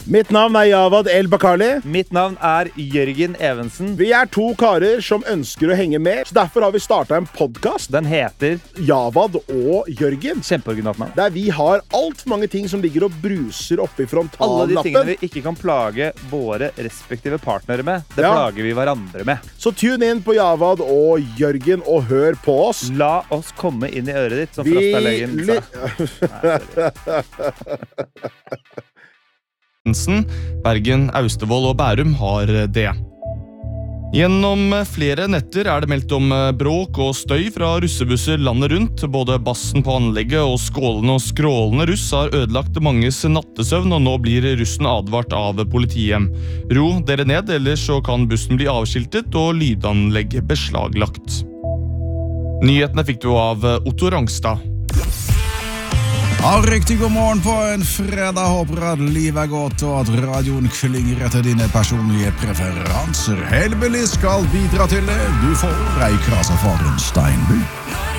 Mitt navn Javad El-Bakali. Mitt navn Jørgen Evensen. Vi 2 karer som ønsker å henge med, så derfor har vi startet en podcast. Den heter Javad og Jørgen. Kjempeoriginalt navn. Der vi har alt for mange ting som ligger og bruser oppe i frontallappen. Alle de tingene vi ikke kan plage våre respektive partnere med, det plager vi hverandre med. Så tune inn på Javad og Jørgen og hør på oss. La oss komme inn i øret ditt, som Frastalegen sa. Bergen, Austevoll og Bærum har det. Gjennom flere netter det meldt om bråk og støy fra russebusser landet rundt. Både bassen på anlegget og skålende og skrålende russ har ødelagt manges nattesøvn, og nå blir russen advart av politiet. Ro dere ned, ellers så kan bussen bli avskiltet og lydanlegg beslaglagt. Nyhetene fikk du av Otto Rangstad. Ja, riktig god morgen på en fredag. Håper at livet godt og at radioen klinger etter dine personlige preferanser. Helbelig skal bidra til det. Du får ei krasa for en Steinby.